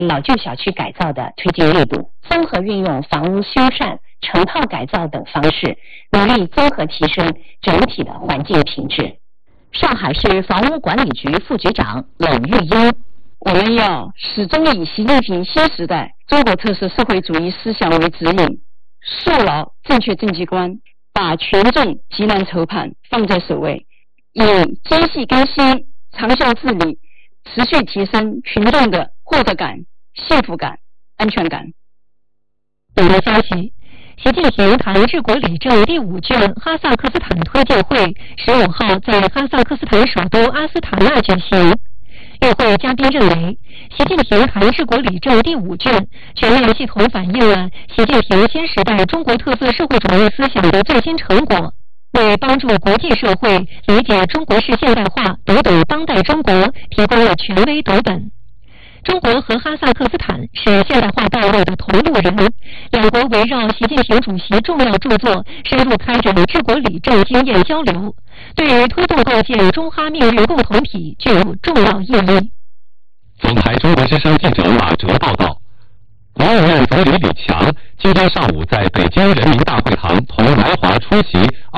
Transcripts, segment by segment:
老旧小区改造的推进力度，综合运用房屋修缮、成套改造等方式，努力综合提升整体的环境品质。 上海市房屋管理局副局长冷玉英： 我们要始终以习近平新时代中国特色社会主义思想为指引，树牢正确政绩观，把群众急难愁盼放在首位，以精细更新、长效治理，持续提升群众的获得感、幸福感、安全感。 本个消息，习近平谈治国理政第5卷哈萨克斯坦推进会15号在哈萨克斯坦首都阿斯塔纳举行。与会嘉宾认为，习近平谈治国理政第5卷全面系统反映了习近平新时代中国特色社会主义思想的最新成果，为帮助国际社会理解中国式现代化、读懂当代中国提供了权威读本。中国和哈萨克斯坦是现代化道路的同路人，两国围绕习近平主席重要著作深入开展治国理政经验交流，对于推动构建中哈命运共同体具有重要意义。 总台中国之声记者马哲报道，国务院总理李强今天上午在北京人民大会堂同来华出席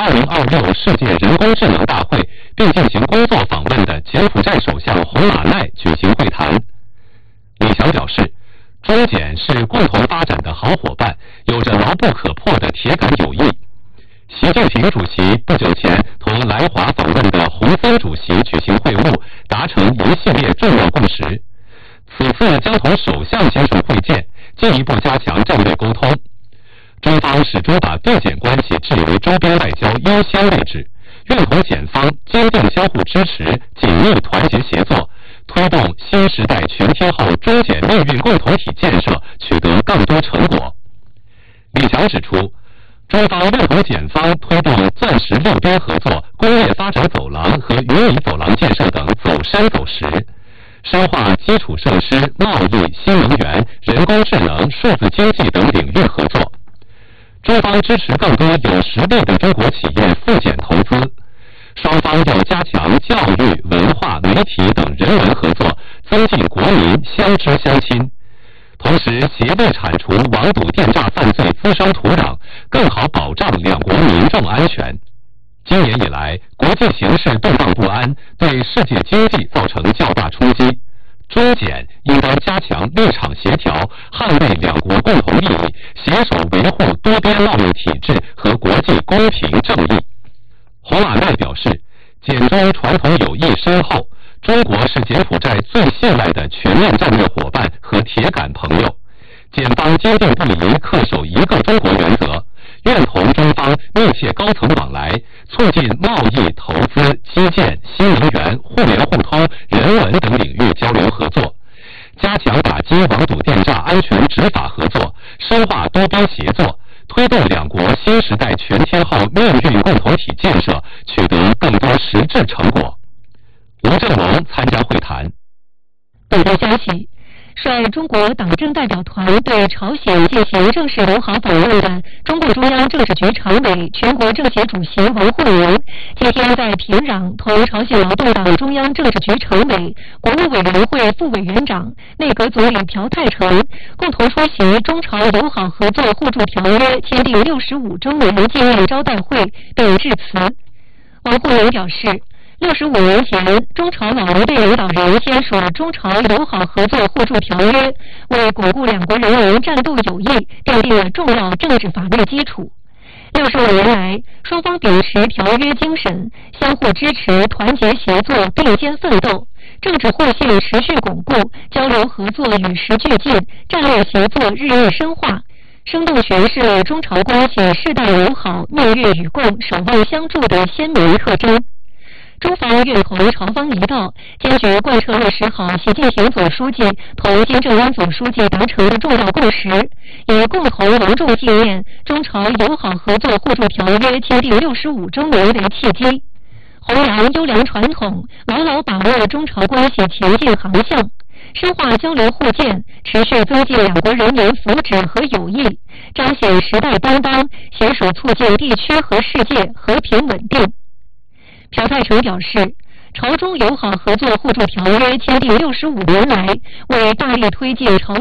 2026世界人工智能大会并进行工作访问的柬埔寨首相洪马奈举行会谈。李强表示，中柬是共同发展的好伙伴，有着牢不可破的铁杆友谊。习近平主席不久前同来华访问的洪森主席举行会晤，达成一系列重要共识。此次将同首相先生会见，进一步加强战略沟通。中方始终把对柬关系置为周边外交优先位置，愿同柬方坚定相互支持，紧密团结协作，推动新时代全天候中柬命运共同体建设取得更多成果。李强指出，中方愿同柬方推动钻石六边合作、工业发展走廊和鱼米走廊建设等走深走实，深化基础设施、贸易、新能源、人工智能、数字经济等领域合作。中方支持更多有实力的中国企业赴柬投资。双方要加强教育、文化、媒体等人文合作，增进国民相知相亲。同时，协力铲除网赌电诈犯罪滋生土壤，更好保障两国民众安全。今年以来，国际形势动荡不安，对世界经济造成较大冲击。中柬应当加强立场协调，捍卫两国共同利益，携手维护多边贸易体制和国际公平正义。洪马奈表示，柬中传统友谊深厚，中国是柬埔寨最信赖的全面战略伙伴和铁杆朋友。柬方坚定不移恪守一个中国原则，愿同中方密切高层往来，促进贸易、投资、基建、新能源、互联互通、人文等领域交流合作，加强打击网赌电诈安全执法合作，深化多边协作，推动两国新时代全天候命运共同体建设取得更多实质成果。吴振龙参加会谈。 本个消息，率中国党政代表团对朝鲜进行正式友好访问的中共中央政治局常委、全国政协主席王沪宁，今天在平壤同朝鲜劳动党中央政治局常委、国务委员会副委员长、内阁总理朴泰成共同出席中朝友好合作互助条约签订65周年纪念招待会并致辞。王沪宁表示，65年前，中朝老一辈领导人签署中朝友好合作互助条约，为巩固两国人民战斗友谊奠定了重要政治法律基础。65年来，双方秉持条约精神，相互支持、团结协作、并肩奋斗，政治互信持续巩固，交流合作与时俱进，战略协作日益深化，生动诠释了中朝关系世代友好、命运与共、守望相助的鲜明特征。中方愿同朝方一道，坚决贯彻落实好习近平总书记同金正恩总书记达成的重要共识，以共同隆重纪念中朝友好合作互助条约签订65周年为契机，弘扬优良传统，牢牢把握中朝关系前进航向，深化交流互鉴，持续增进两国人民福祉和友谊，彰显时代担当，携手促进地区和世界和平稳定。朴泰成表示，朝中友好合作互助条约签订65年来，为大力推进朝